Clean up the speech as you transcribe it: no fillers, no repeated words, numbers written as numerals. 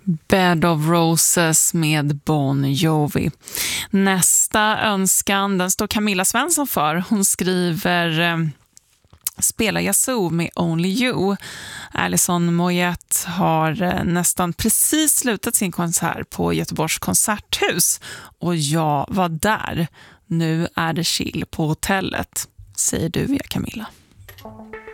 Bed of Roses med Bon Jovi. Nästa önskan, den står Camilla Svensson för. Hon skriver spela Yazoo med Only You. Alison Moyet har nästan precis slutat sin konsert på Göteborgs konserthus. Och jag var där. Nu är det chill på hotellet, säger du via Camilla.